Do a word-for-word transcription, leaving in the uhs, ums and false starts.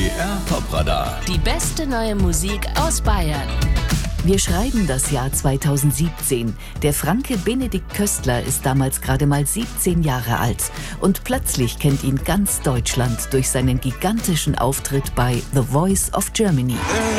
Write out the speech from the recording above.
B R Top-Radar. Die beste neue Musik aus Bayern. Wir schreiben das Jahr zweitausendsiebzehn. Der Franke Benedikt Köstler ist damals gerade mal siebzehn Jahre alt. Und plötzlich kennt ihn ganz Deutschland durch seinen gigantischen Auftritt bei The Voice of Germany.